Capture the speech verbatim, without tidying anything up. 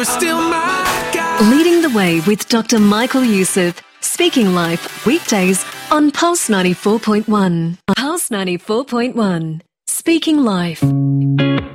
Still my guy. Leading the way with Doctor Michael Youssef. Speaking Life, weekdays on Pulse ninety-four point one. Pulse ninety-four point one. Speaking Life.